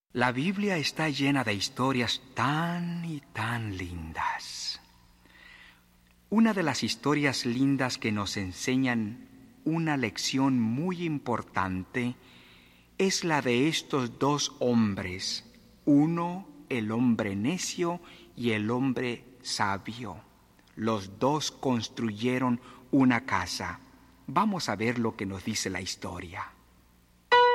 La Biblia está llena de historias tan y tan lindas. Una de las historias lindas que nos enseñan una lección muy importante es la de estos dos hombres, uno el hombre necio y el hombre sabio. Los dos construyeron una casa. Vamos a ver lo que nos dice la historia.